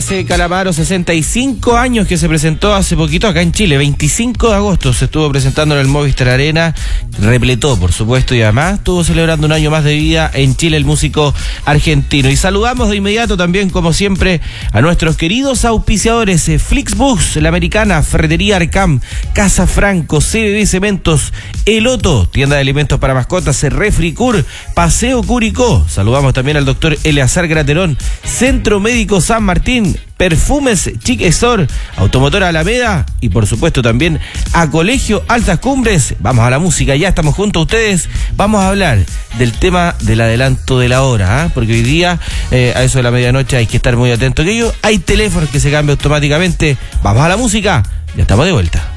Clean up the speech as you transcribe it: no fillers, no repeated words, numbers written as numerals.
ese Calamaro, 65 años que se presentó hace poquito acá en Chile. 25 de agosto se estuvo presentando en el Movistar Arena, repletó por supuesto, y además estuvo celebrando un año más de vida en Chile el músico argentino. Y saludamos de inmediato también, como siempre, a nuestros queridos auspiciadores, Flixbus, La Americana, Ferretería Arcam, Casa Franco, CBB Cementos, Eloto, tienda de alimentos para mascotas, Refricur, Paseo Curicó. Saludamos también al doctor Eleazar Graterón, Centro Médico San Martín, Perfumes Chic Store, Automotora Alameda y por supuesto también a Colegio Altas Cumbres. Vamos a la música, ya estamos junto a ustedes. Vamos a hablar del tema del adelanto de la hora, porque hoy día a eso de la medianoche hay que estar muy atento a ello. Hay teléfonos que se cambian automáticamente. Vamos a la música, ya estamos de vuelta.